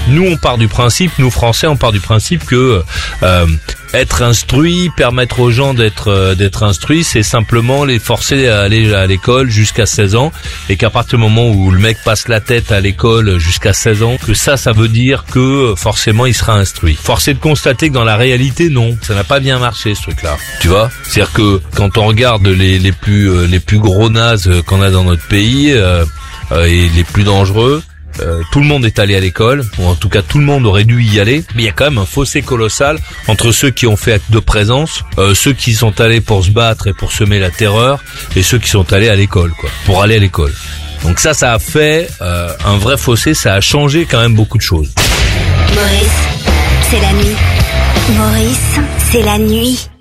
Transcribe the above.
Nous Français, on part du principe que être instruit, permettre aux gens d'être instruits, c'est simplement les forcer à aller à l'école jusqu'à 16 ans, et qu'à partir du moment où le mec passe la tête à l'école jusqu'à 16 ans, que ça veut dire que forcément il sera instruit. Force est de constater que dans la réalité, non, ça n'a pas bien marché ce truc-là. Tu vois, c'est-à-dire que quand on regarde les plus gros nazes qu'on a dans notre pays et les plus dangereux, tout le monde est allé à l'école, ou en tout cas tout le monde aurait dû y aller, mais il y a quand même un fossé colossal entre ceux qui ont fait acte de présence, ceux qui sont allés pour se battre et pour semer la terreur, et ceux qui sont allés à l'école, quoi, pour aller à l'école. Donc ça a fait un vrai fossé, ça a changé quand même beaucoup de choses. Maurice, c'est la nuit. Maurice, c'est la nuit.